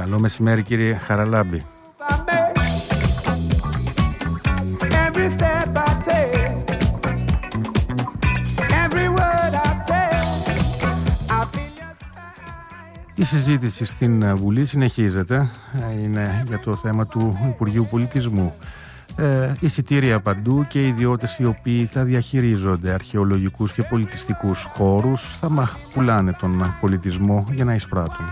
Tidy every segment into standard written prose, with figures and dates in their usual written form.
Καλό μεσημέρι, κύριε Χαραλάμπη. Η συζήτηση στην Βουλή συνεχίζεται. Είναι για το θέμα του Υπουργείου Πολιτισμού. Εισιτήρια παντού και ιδιώτες οι οποίοι θα διαχειρίζονται αρχαιολογικούς και πολιτιστικούς χώρους θα πουλάνε τον πολιτισμό για να εισπράττουν.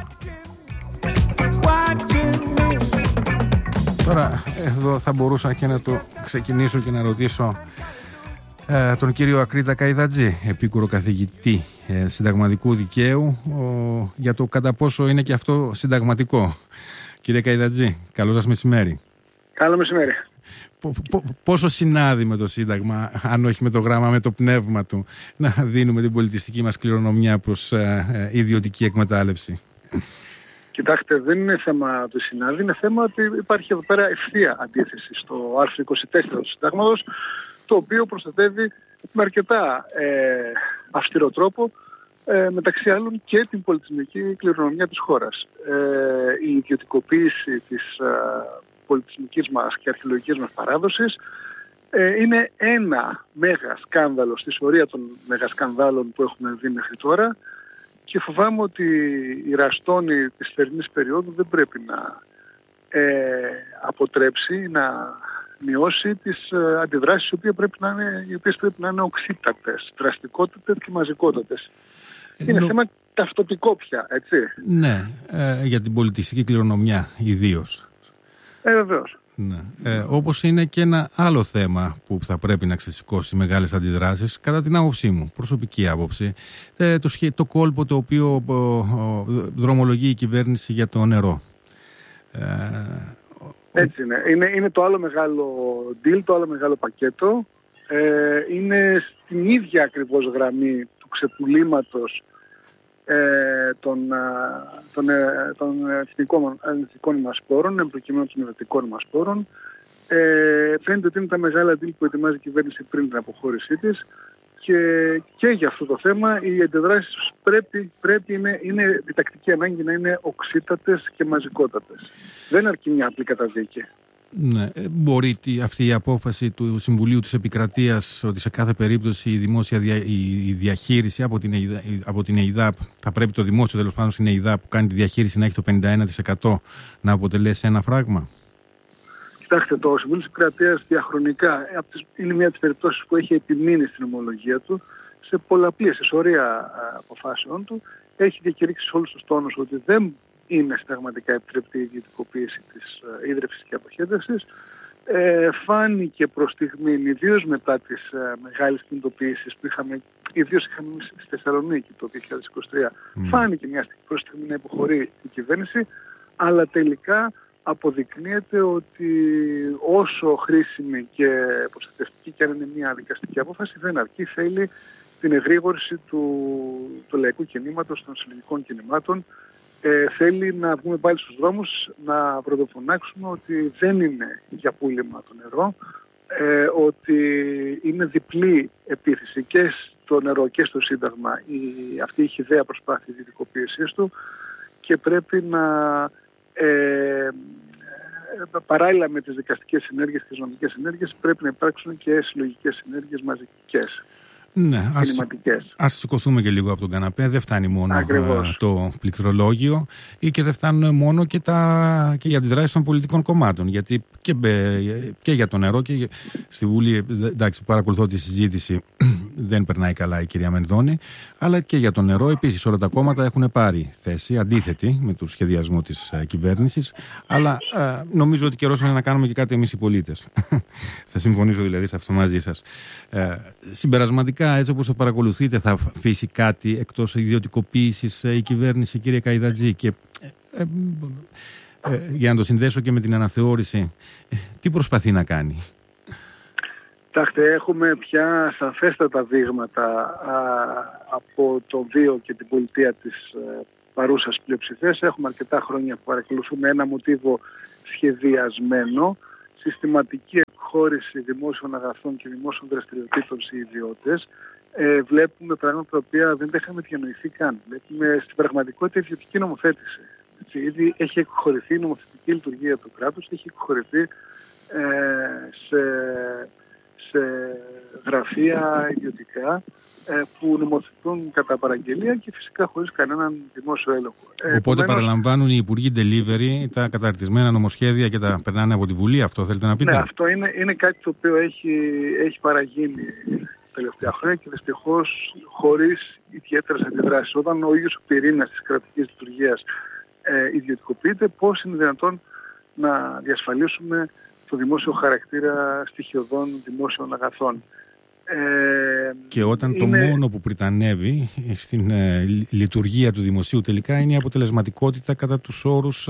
Τώρα εδώ θα μπορούσα και να το ξεκινήσω και να ρωτήσω τον κύριο Ακρίτα Καϊδατζή, επίκουρο καθηγητή συνταγματικού δικαίου, για το κατά πόσο είναι και αυτό συνταγματικό. Κύριε Καϊδατζή, καλό σας μεσημέρι. Καλό μεσημέρι. Πόσο συνάδει με το Σύνταγμα, αν όχι με το γράμμα, με το πνεύμα του, να δίνουμε την πολιτιστική μας κληρονομιά προς ιδιωτική εκμετάλλευση? Κοιτάξτε, δεν είναι θέμα του συνάδει, είναι θέμα ότι υπάρχει εδώ πέρα ευθεία αντίθεση στο άρθρο 24 του Συντάγματος, το οποίο προστατεύει με αρκετά αυστηρό τρόπο, μεταξύ άλλων, και την πολιτισμική κληρονομιά της χώρας. Η ιδιωτικοποίηση της πολιτισμικής μας και αρχαιολογικής μας παράδοσης είναι ένα μέγα σκάνδαλο στη σωρία των μεγασκανδάλων που έχουμε δει μέχρι τώρα, και φοβάμαι ότι η ραστόνη της θερινής περίοδου δεν πρέπει να αποτρέψει, να μειώσει τις αντιδράσεις οι οποίες πρέπει να είναι οξύτατες, δραστικότατες και μαζικότατες. Είναι θέμα ταυτοτικό πια, έτσι. Ναι, για την πολιτιστική κληρονομιά ιδίως. Βεβαίως. Ναι. Όπως είναι και ένα άλλο θέμα που θα πρέπει να ξεσηκώσει μεγάλες αντιδράσεις, κατά την άποψή μου, προσωπική άποψη, το κόλπο το οποίο δρομολογεί η κυβέρνηση για το νερό. Έτσι είναι το άλλο μεγάλο deal, το άλλο μεγάλο πακέτο. Είναι στην ίδια ακριβώς γραμμή του ξεπουλήματος των εθνικών μας πόρων, εμπροκειμένου των υδατικών μας πόρων. Φαίνεται ότι είναι τα μεγάλα deal που ετοιμάζει η κυβέρνηση πριν την αποχώρησή της, και για αυτό το θέμα οι αντιδράσεις είναι επιτακτική ανάγκη να είναι οξύτατες και μαζικότατες. Δεν αρκεί μια απλή καταδίκη. Ναι. Μπορεί αυτή η απόφαση του Συμβουλίου της Επικρατείας ότι σε κάθε περίπτωση η δημόσια η διαχείριση από την ΕΙΔΑΠ, θα πρέπει το δημόσιο τέλος πάντων στην ΕΙΔΑΠ που κάνει τη διαχείριση να έχει το 51% να αποτελέσει ένα φράγμα? Κοιτάξτε, το Συμβούλιο της Επικρατείας διαχρονικά είναι μια από τις περιπτώσεις που έχει επιμείνει στην ομολογία του, σε πολλαπλή σωρία αποφάσεων του. Έχει διακηρύξει σε όλους τους τόνους ότι δεν είναι συνταγματικά επιτρεπτή η ιδιωτικοποίηση της ίδρυυσης και αποχέτευσης. Φάνηκε προς στιγμήν, ιδίως μετά τις μεγάλες κινητοποιήσεις που είχαμε στη Θεσσαλονίκη το 2023, φάνηκε μια προς στιγμή να υποχωρεί η κυβέρνηση, αλλά τελικά αποδεικνύεται ότι όσο χρήσιμη και προστατευτική και αν είναι μια δικαστική απόφαση, δεν αρκεί. Θέλει την εγρήγορση του λαϊκού κινήματος, των συλλογικών κινημάτων. Θέλει να βγούμε πάλι στους δρόμους, να πρωτοφωνάξουμε ότι δεν είναι για πούλημα το νερό, ότι είναι διπλή επίθεση και στο νερό και στο Σύνταγμα αυτή η χυδαία προσπάθεια ιδιωτικοποίησής του, και πρέπει να παράλληλα με τις δικαστικές συνέργειες και τις νομικές συνέργειες πρέπει να υπάρξουν και συλλογικές συνέργειες μαζικές. Ναι, ας σηκωθούμε και λίγο από τον καναπέ. Δεν φτάνει μόνο το πληκτρολόγιο, ή και δεν φτάνουν μόνο και οι αντιδράσεις των πολιτικών κομμάτων. Γιατί και για το νερό και στη Βουλή, εντάξει, παρακολουθώ τη συζήτηση, δεν περνάει καλά η κυρία Μενδώνη, αλλά και για το νερό επίσης όλα τα κόμματα έχουν πάρει θέση αντίθετη με το σχεδιασμό της κυβέρνησης, αλλά νομίζω ότι καιρός είναι να κάνουμε και κάτι εμείς οι πολίτες. Θα συμφωνήσω δηλαδή σε αυτό μαζί σας. Συμπερασματικά, έτσι όπως το παρακολουθείτε, θα αφήσει κάτι εκτός ιδιωτικοποίησης η κυβέρνηση, κύριε Καϊδατζή? Και για να το συνδέσω και με την αναθεώρηση, τι προσπαθεί να κάνει? Κοιτάξτε, έχουμε πια σαφέστατα δείγματα από το βίο και την πολιτεία της παρούσας πλειοψηφίας. Έχουμε αρκετά χρόνια που παρακολουθούμε ένα μοτίβο σχεδιασμένο, συστηματική εκχώρηση δημόσιων αγαθών και δημόσιων δραστηριοτήτων σε ιδιώτες. Βλέπουμε πράγματα τα οποία δεν τα είχαμε διανοηθεί καν. Βλέπουμε στην πραγματικότητα ιδιωτική νομοθέτηση. Έτσι, ήδη έχει εκχωρηθεί η νομοθετική λειτουργία του κράτους, έχει εκχωρηθεί σε γραφεία ιδιωτικά που νομοθετούν κατά παραγγελία και φυσικά χωρίς κανέναν δημόσιο έλεγχο. Οπότε παραλαμβάνουν οι υπουργοί delivery τα καταρτισμένα νομοσχέδια και τα περνάνε από τη Βουλή, αυτό θέλετε να πείτε? Ναι, αυτό είναι κάτι το οποίο έχει παραγίνει τα τελευταία χρόνια και δυστυχώς χωρίς ιδιαίτερες αντιδράσεις. Όταν ο ίδιος ο πυρήνας της κρατικής λειτουργίας ιδιωτικοποιείται, πώς είναι δυνατόν να διασφαλίσουμε το δημόσιο χαρακτήρα στοιχειωδών δημόσιων αγαθών? Και όταν το μόνο που πριτανεύει στην λειτουργία του δημοσίου τελικά είναι η αποτελεσματικότητα κατά τους όρους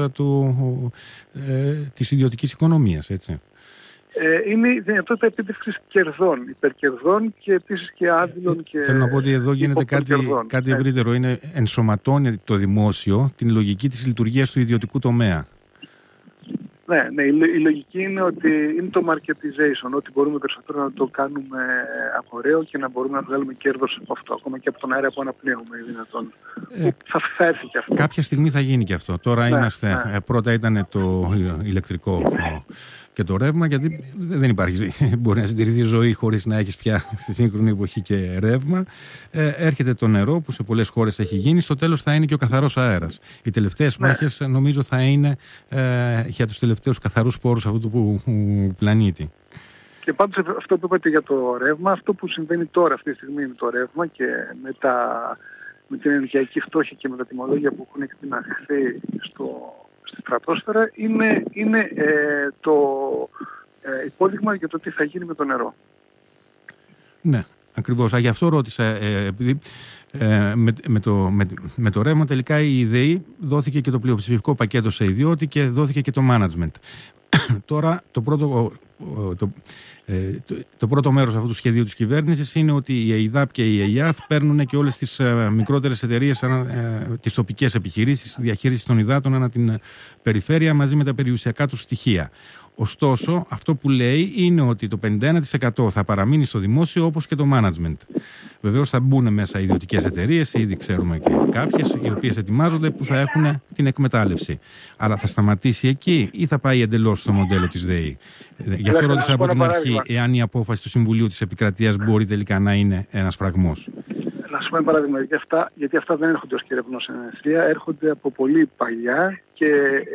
της ιδιωτικής οικονομίας, έτσι. Είναι η δυνατότητα επίτευξης κερδών, υπερκερδών και επίσης και άδειλων και... Θέλω να πω ότι εδώ γίνεται κάτι ευρύτερο. Ενσωματώνει το δημόσιο την λογική της λειτουργίας του ιδιωτικού τομέα. Ναι, η λογική είναι ότι είναι το marketization, ότι μπορούμε περισσότερο να το κάνουμε απορρέο και να μπορούμε να βγάλουμε κέρδος από αυτό, ακόμα και από τον αέρα που αναπνέουμε ή δυνατόν. Θα έρθει και αυτό. Κάποια στιγμή θα γίνει και αυτό. Τώρα πρώτα ήταν το ηλεκτρικό και το ρεύμα, γιατί δεν υπάρχει, μπορεί να συντηρηθεί ζωή χωρίς να έχεις πια στη σύγχρονη εποχή και ρεύμα. Έρχεται το νερό που σε πολλές χώρες έχει γίνει. Στο τέλος θα είναι και ο καθαρός αέρας. Οι τελευταίες μάχες νομίζω θα είναι για τους τελευταίους καθαρούς πόρους αυτού του πλανήτη. Και πάντως αυτό που είπατε για το ρεύμα, αυτό που συμβαίνει τώρα αυτή τη στιγμή με το ρεύμα και με την ενεργειακή φτώχεια και με τα τιμολόγια που έχουν εκτιναχθεί στη στρατόσφαιρα είναι το υπόδειγμα για το τι θα γίνει με το νερό. Ναι, ακριβώς. Γι' αυτό ρώτησα, επειδή με το ρεύμα τελικά η ΔΕΗ δόθηκε και το πλειοψηφικό πακέτο σε ιδιώτη και δόθηκε και το management. Τώρα το πρώτο μέρος αυτού του σχεδίου της κυβέρνησης είναι ότι η ΕΙΔΑΠ και η ΕΙΑΘ παίρνουν και όλες τις μικρότερες εταιρείες, τις τοπικές επιχειρήσεις διαχείρισης των υδάτων ανά την περιφέρεια μαζί με τα περιουσιακά τους στοιχεία. Ωστόσο, αυτό που λέει είναι ότι το 51% θα παραμείνει στο δημόσιο όπως και το management. Βεβαίως θα μπουν μέσα ιδιωτικές εταιρείες, ήδη ξέρουμε και κάποιες, οι οποίες ετοιμάζονται που θα έχουν την εκμετάλλευση. Αλλά θα σταματήσει εκεί ή θα πάει εντελώς στο μοντέλο της ΔΕΗ? Γι' αυτό ρώτησα από την αρχή εάν η απόφαση του Συμβουλίου της Επικρατείας μπορεί τελικά να είναι ένας φραγμός. Να σου πω ένα παράδειγμα, γιατί αυτά δεν έρχονται ως κεραυνός συναισθία, έρχονται από πολύ παλιά και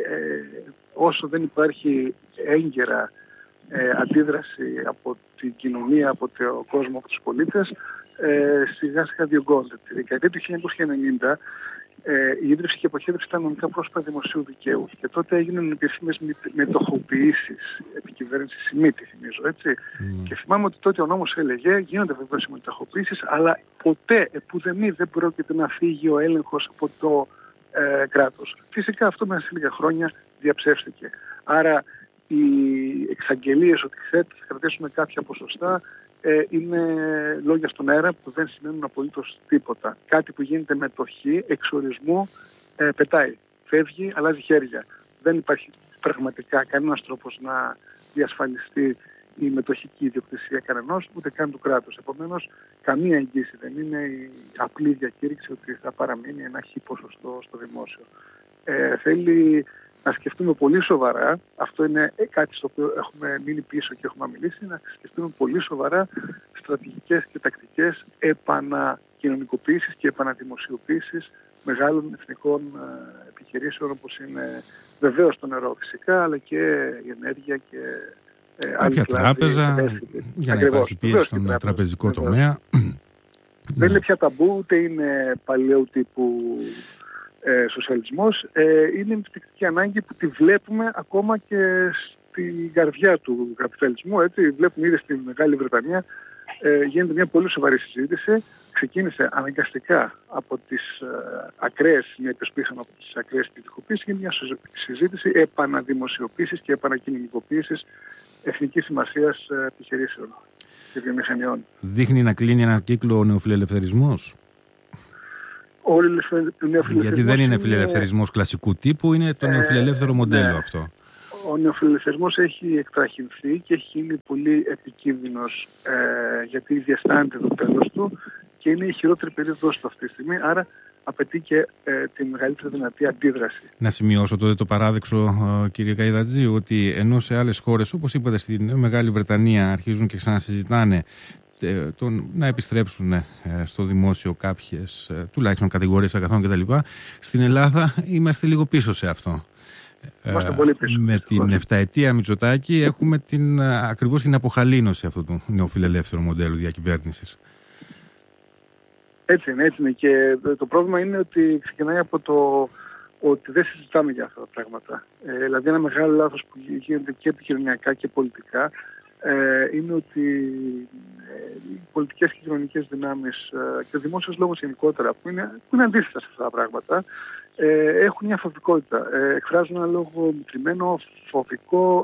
όσο δεν υπάρχει έγκαιρα αντίδραση από την κοινωνία, από τον κόσμο, από τους πολίτες, σιγά σιγά διωγγώνται. Τη δεκαετία του 1990 η ίδρυυση και αποχέτευση ήταν νομικά πρόσωπα δημοσίου δικαίου και τότε έγιναν επίσημες μετοχοποιήσεις επί κυβέρνηση Σιμίτη, θυμίζω, έτσι. Και θυμάμαι ότι τότε ο νόμος έλεγε γίνονται βεβαίως οι μετοχοποιήσεις, αλλά ποτέ επουδενή δεν πρόκειται να φύγει ο έλεγχος από το κράτος. Φυσικά αυτό μέσα σε λίγα χρόνια διαψεύστηκε. Άρα οι εξαγγελίες ότι θα κρατήσουμε κάποια ποσοστά είναι λόγια στον αέρα που δεν σημαίνουν απολύτως τίποτα. Κάτι που γίνεται μετοχή, εξορισμού, πετάει, φεύγει, αλλάζει χέρια. Δεν υπάρχει πραγματικά κανένας τρόπος να διασφαλιστεί η μετοχική ιδιοκτησία κανενός, ούτε καν του κράτους. Επομένως, καμία εγγύηση δεν είναι η απλή διακήρυξη ότι θα παραμείνει ένα χ ποσοστό στο δημόσιο. Θέλει να σκεφτούμε πολύ σοβαρά, αυτό είναι κάτι στο οποίο έχουμε μείνει πίσω και έχουμε αμιλήσει, να σκεφτούμε πολύ σοβαρά στρατηγικές και τακτικές επανακοινωνικοποίησης και επαναδημοσιοποίησης μεγάλων εθνικών επιχειρήσεων, όπως είναι βεβαίως το νερό φυσικά, αλλά και η ενέργεια και κάποια τράπεζα, για να υπάρχει πίεση στον τραπεζικό τομέα. Δεν είναι πια ταμπού, ούτε είναι παλαιού τύπου σοσιαλισμός. Είναι ενδεικτική ανάγκη που τη βλέπουμε ακόμα και στην καρδιά του καπιταλισμού. Έτσι. Βλέπουμε ήδη στη Μεγάλη Βρετανία γίνεται μια πολύ σοβαρή συζήτηση. Ξεκίνησε αναγκαστικά από τις ακραίες συνέπειες που είχαν από τις ακραίες ιδιωτικοποίησεις. Γίνεται μια συζήτηση επαναδημοσιοποίησης και επανακοινωνικοποίησης εθνικής σημασίας επιχειρήσεων και βιομηχανιών. Δείχνει να κλείνει ένα κύκλο ο νεοφιλελευθερισμός. Γιατί δεν είναι φιλελευθερισμός κλασικού τύπου, είναι το νεοφιλελεύθερο μοντέλο αυτό. Ο νεοφιλελευθερισμός έχει εκτραχυνθεί και έχει γίνει πολύ επικίνδυνος γιατί διαισθάνεται το τέλος του και είναι η χειρότερη περίοδος του αυτή τη στιγμή. Άρα απαιτεί και τη μεγαλύτερη δυνατή αντίδραση. Να σημειώσω τότε το παράδεξο, κύριε Καϊδατζή, ότι ενώ σε άλλες χώρες, όπως είπατε, στην Μεγάλη Βρετανία αρχίζουν και ξανασυζητάνε να επιστρέψουν στο δημόσιο κάποιες τουλάχιστον κατηγορίες αγαθών κτλ. Στην Ελλάδα είμαστε λίγο πίσω σε αυτό. Πολύ πίσω. Με την 7ετία Μητσοτάκη έχουμε ακριβώς την αποχαλήνωση αυτού του νεοφιλελεύθερου μοντέλου διακυβέρνησης. Έτσι είναι. Και το πρόβλημα είναι ότι ξεκινάει από το ότι δεν συζητάμε για αυτά τα πράγματα. Δηλαδή ένα μεγάλο λάθος που γίνεται και επικοινωνιακά και πολιτικά είναι ότι οι πολιτικές και κοινωνικές δυνάμεις και ο δημόσιος λόγος γενικότερα που είναι αντίθετα σε αυτά τα πράγματα έχουν μια φοβικότητα. Εκφράζουν ένα λόγο μετρημένο, φοβικό,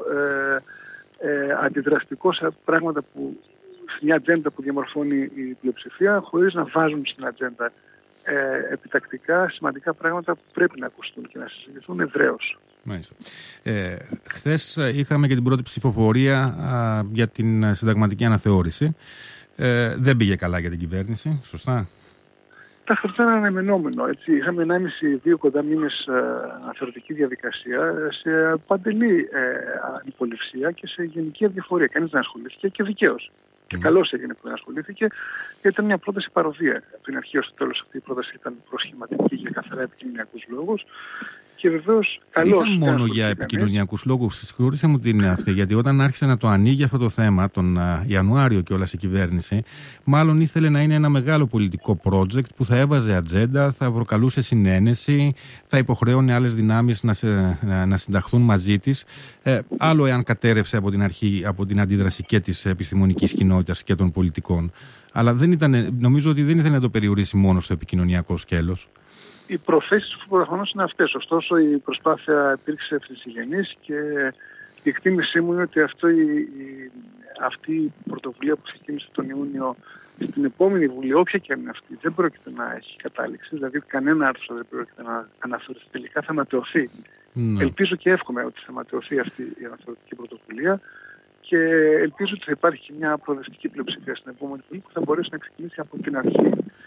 αντιδραστικό σε πράγματα που σε μια ατζέντα που διαμορφώνει η πλειοψηφία, χωρίς να βάζουν στην ατζέντα επιτακτικά σημαντικά πράγματα που πρέπει να ακουστούν και να συζητηθούν ευρέως. Μάλιστα. Χθες είχαμε και την πρώτη ψηφοφορία για την συνταγματική αναθεώρηση. Δεν πήγε καλά για την κυβέρνηση, σωστά? Τα χαρτιά είναι αναμενόμενο. Είχαμε 1,5-2 κοντά μήνες αναθεωρητική διαδικασία σε παντελή ανυποληψία και σε γενική αδιαφορία. Κανείς δεν ασχολήθηκε και δικαίως. Και καλώς έγινε που δεν ασχολήθηκε, γιατί ήταν μια πρόταση παροδία. Από την αρχή ως το τέλος αυτή η πρόταση ήταν προσχηματική για καθαρά επικοινωνιακούς λόγους. Και βεβαίως ήταν μόνο για επικοινωνιακούς λόγους. Συγχωρήστε μου την αυτή, γιατί όταν άρχισε να το ανοίγει αυτό το θέμα τον Ιανουάριο κιόλας η κυβέρνηση, μάλλον ήθελε να είναι ένα μεγάλο πολιτικό project που θα έβαζε ατζέντα, θα προκαλούσε συνένεση, θα υποχρέωνε άλλες δυνάμεις να συνταχθούν μαζί της. Άλλο εάν κατέρευσε από την αρχή από την αντίδραση και της επιστημονικής κοινότητας και των πολιτικών. Αλλά νομίζω ότι δεν ήθελε να το περιορίσει μόνο στο επικοινωνιακό σκέλος. Οι προθέσεις του προφανώς είναι αυτές. Ωστόσο η προσπάθεια υπήρξε ευθυσιγενής και η εκτίμησή μου είναι ότι αυτή η πρωτοβουλία που ξεκίνησε τον Ιούνιο στην επόμενη Βουλή, όποια και αν είναι αυτή, δεν πρόκειται να έχει κατάληξη. Δηλαδή κανένα άρθρο δεν πρόκειται να αναφερθεί. Τελικά θα ματαιωθεί. Ελπίζω και εύχομαι ότι θα ματαιωθεί αυτή η αναθεωρητική πρωτοβουλία και ελπίζω ότι θα υπάρχει μια προοδευτική πλειοψηφία στην επόμενη Βουλή που θα μπορέσει να ξεκινήσει από την αρχή.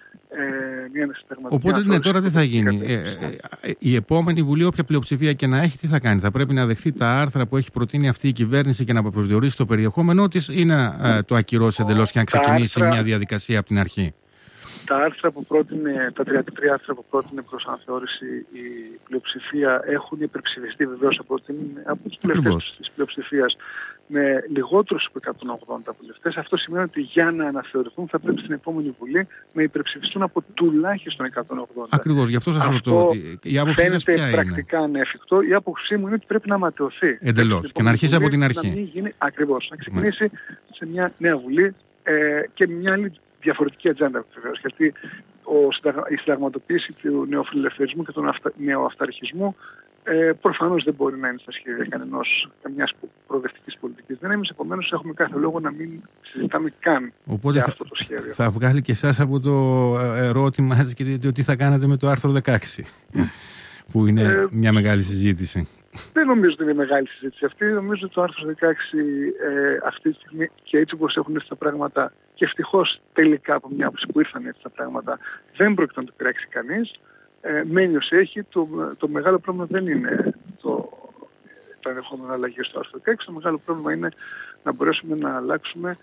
Οπότε τώρα τι θα γίνει? Η επόμενη Βουλή, όποια πλειοψηφία και να έχει, τι θα κάνει? Θα πρέπει να δεχθεί τα άρθρα που έχει προτείνει αυτή η κυβέρνηση και να προσδιορίσει το περιεχόμενό της ή να το ακυρώσει εντελώς και να ξεκινήσει μια διαδικασία από την αρχή? Τα άρθρα που πρότεινε, τα 33 άρθρα που πρότεινε προς αναθεώρηση η πλειοψηφία έχουν υπερψηφιστεί βεβαίως από τους βουλευτές της πλειοψηφίας με λιγότερους από 180 βουλευτές. Αυτό σημαίνει ότι για να αναθεωρηθούν θα πρέπει στην επόμενη Βουλή να υπερψηφιστούν από τουλάχιστον 180. Ακριβώς, γι' αυτό σας ρωτώ. Η άποψή σας ποια είναι? Φαίνεται πρακτικά ανέφικτο. Η άποψή μου είναι ότι πρέπει να ματαιωθεί. Εντελώς. Και να αρχίσει από την αρχή. Ακριβώς. Να ξεκινήσει σε μια νέα Βουλή και μια άλλη διαφορετική ατζέντα βεβαίως. Γιατί η συνταγματοποίηση του νεοφιλελευθερισμού και του νεοαυταρχισμού προφανώς δεν μπορεί να είναι στα σχέδια καμιάς προοδευτικής πολιτικής δύναμης. Επομένως, έχουμε κάθε λόγο να μην συζητάμε καν για αυτό το σχέδιο. Θα βγάλει και εσάς από το ερώτημα και τι θα κάνετε με το άρθρο 16, που είναι μια μεγάλη συζήτηση. Δεν νομίζω ότι είναι μεγάλη συζήτηση αυτή. Νομίζω ότι το άρθρο 16 αυτή τη στιγμή και έτσι όπως έχουν έρθει τα πράγματα, και ευτυχώς τελικά από μια άποψη που ήρθαν έτσι τα πράγματα, δεν πρόκειται να το πειράξει κανείς. Μένει ως έχει. Το μεγάλο πρόβλημα δεν είναι τα ενδεχόμενα αλλαγές στο άρθρο 16. Το μεγάλο πρόβλημα είναι να μπορέσουμε να αλλάξουμε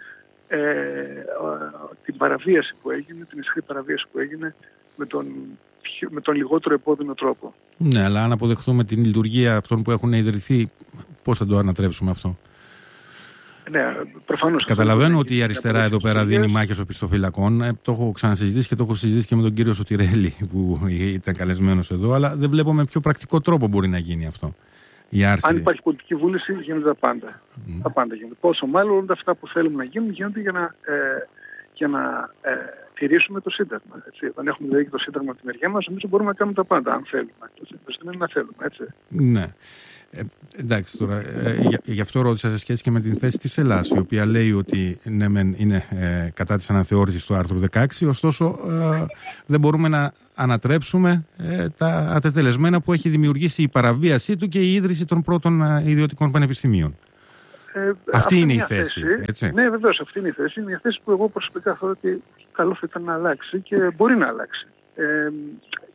την παραβίαση που έγινε, την ισχυρή παραβίαση που έγινε με τον λιγότερο επώδυνο τρόπο. Ναι, αλλά αν αποδεχθούμε την λειτουργία αυτών που έχουν ιδρυθεί, πώς θα το ανατρέψουμε αυτό? Ναι, προφανώς. Καταλαβαίνω ότι η αριστερά εδώ πέρα δίνει μάχες οπισθοφυλακών. Το έχω ξανασυζητήσει και το έχω συζητήσει και με τον κύριο Σωτηρέλη που ήταν καλεσμένος εδώ, αλλά δεν βλέπω με ποιο πρακτικό τρόπο μπορεί να γίνει αυτό. Αν υπάρχει πολιτική βούληση, γίνονται τα πάντα. Τα πάντα γίνονται. Πόσο μάλλον όλα αυτά που θέλουμε να γίνουν γίνονται για να τηρήσουμε το Σύνταγμα. Έτσι. Όταν έχουμε δηλαδή και το Σύνταγμα από τη μεριά μας, νομίζω μπορούμε να κάνουμε τα πάντα, αν θέλουμε. Το σημαίνει να θέλουμε, έτσι. Ναι. Εντάξει, τώρα, γι' αυτό ρώτησα σε σχέση και με την θέση της Ελλάς, η οποία λέει ότι ναι, είναι κατά της αναθεώρησης του άρθρου 16, ωστόσο δεν μπορούμε να ανατρέψουμε τα ατετελεσμένα που έχει δημιουργήσει η παραβίασή του και η ίδρυση των πρώτων ιδιωτικών πανεπιστημίων. Αυτή είναι η θέση, έτσι. Ναι, βεβαίως, αυτή είναι η θέση. Είναι μια θέση που εγώ προσωπικά θεωρώ ότι καλό θα ήταν να αλλάξει και μπορεί να αλλάξει.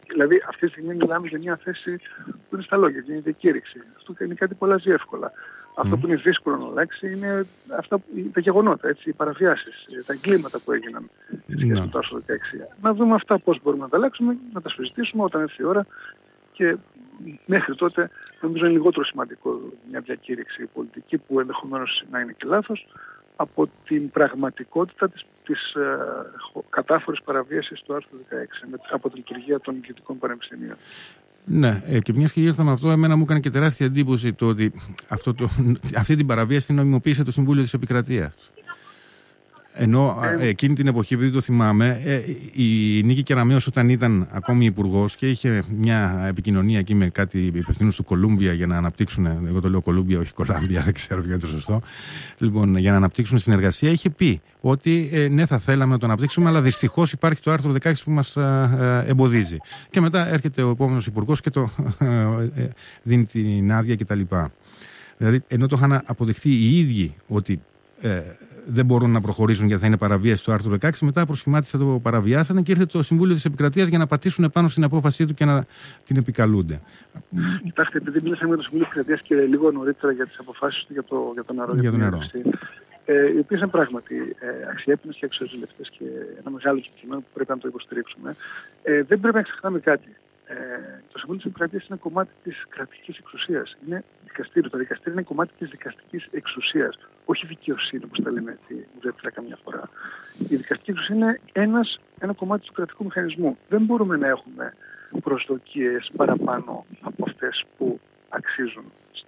Δηλαδή αυτή τη στιγμή μιλάμε για μια θέση που είναι στα λόγια, για μια διακήρυξη. Αυτό είναι κάτι που αλλάζει εύκολα. Αυτό που είναι δύσκολο να αλλάξει είναι τα γεγονότα, έτσι, οι παραβιάσεις, τα εγκλήματα που έγιναν σχέση με το άρθρο 16. Να δούμε αυτά πώς μπορούμε να τα αλλάξουμε, να τα συζητήσουμε όταν έρθει η ώρα, και μέχρι τότε νομίζω είναι λιγότερο σημαντικό μια διακήρυξη πολιτική που ενδεχομένως να είναι και λάθος, από την πραγματικότητα της κατάφορης παραβίασης του άρθρου 16 από τη λειτουργία των ιδιωτικών πανεπιστημίων. Ναι, και μιας και ήρθαμε αυτό, εμένα μου έκανε και τεράστια εντύπωση το ότι αυτή την παραβίαση την νομιμοποίησε το Συμβούλιο της Επικρατείας. Ενώ εκείνη την εποχή, επειδή το θυμάμαι, η Νίκη Κεραμέως όταν ήταν ακόμη υπουργός και είχε μια επικοινωνία εκεί με κάτι υπευθύνους του Κολούμπια για να αναπτύξουν, εγώ το λέω Κολούμπια, όχι Κολάμπια, δεν ξέρω ποιο είναι το σωστό, λοιπόν, για να αναπτύξουν συνεργασία, είχε πει ότι ναι, θα θέλαμε να το αναπτύξουμε, αλλά δυστυχώς υπάρχει το άρθρο 16 που μας εμποδίζει. Και μετά έρχεται ο επόμενος υπουργός και το δίνει την άδεια κτλ. Δηλαδή, ενώ το είχαν αποδεχτεί οι ίδιοι ότι δεν μπορούν να προχωρήσουν γιατί θα είναι παραβίαση του άρθρου 16, μετά προσχημάτισαν, το παραβιάσανε και ήρθε το Συμβούλιο της Επικρατείας για να πατήσουν επάνω στην απόφασή του και να την επικαλούνται. Κοιτάξτε, επειδή μίλησαμε με το Συμβούλιο της Επικρατείας και λίγο νωρίτερα για τις αποφάσεις του για το νερό, για το νερό. Οι οποίες είναι πράγματι αξιέπαινες και αξιοζηλευτές και ένα μεγάλο κείμενο που πρέπει να το υποστηρίξουμε, δεν πρέπει να ξεχνάμε κάτι. Το Συμβούλιο της Επικρατείας είναι κομμάτι της κρατικής εξουσίας. Είναι δικαστήριο. Το δικαστήριο είναι κομμάτι της δικαστικής εξουσίας. Όχι δικαιοσύνη, όπως τα λέμε ουδέτερα καμιά φορά. Η δικαστική εξουσία είναι ένα κομμάτι του κρατικού μηχανισμού. Δεν μπορούμε να έχουμε προσδοκίες παραπάνω από αυτές που αξίζουν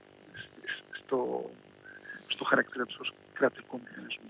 στο χαρακτήρα του ως κρατικού μηχανισμού.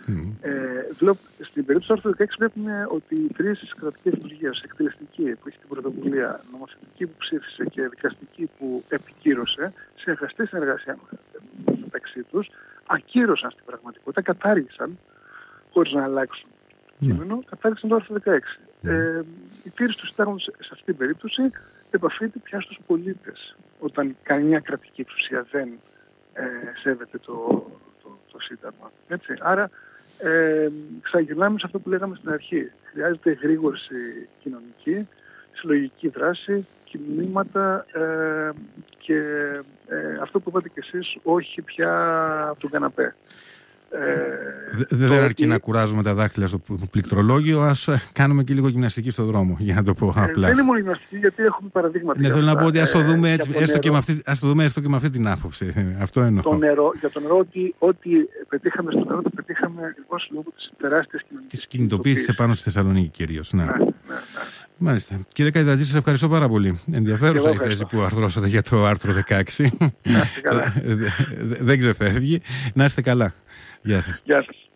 Στην περίπτωση του άρθρου 16 βλέπουμε ότι οι τρεις κρατικές λειτουργίες, εκτελεστική που έχει την πρωτοβουλία, νομοθετική που ψήφισε και δικαστική που επικύρωσε, σε αγαστή συνεργασία μεταξύ τους, ακύρωσαν στην πραγματικότητα, κατάργησαν, χωρίς να αλλάξουν κείμενο, κατάργησαν το άρθρο 16. Η τήρηση του συντάγματος σε αυτή την περίπτωση επαφείται πια στους πολίτες, όταν καμία κρατική εξουσία δεν σέβεται το Σύνταγμα. Έτσι. Άρα ξαναγυρνάμε σε αυτό που λέγαμε στην αρχή. Χρειάζεται εγρήγορση κοινωνική, συλλογική δράση, κινήματα και αυτό που είπατε κι εσείς, όχι πια από τον καναπέ. Δεν αρκεί να κουράζουμε τα δάχτυλα στο πληκτρολόγιο, ας κάνουμε και λίγο γυμναστική στον δρόμο, για να το πω απλά. Δεν είναι μόνο γυμναστική, γιατί έχουμε παραδείγματα. Ναι, θέλω να πω ότι ας το δούμε έτσι, έστω και με αυτή την άποψη. Αυτό εννοώ. Για το νερό, ό,τι πετύχαμε στο νερό, το πετύχαμε ακριβώς λόγω της τεράστιας κοινωνικής κινητοποίησης επάνω στη Θεσσαλονίκη κυρίως. Ναι. Μάλιστα. Κύριε Καϊταντζή, σας ευχαριστώ πάρα πολύ. Ενδιαφέρουσα η θέση που αρθρώσατε για το άρθρο 16. Δεν ξεφεύγει. Να είστε καλά. Γεια σας. Γεια σας.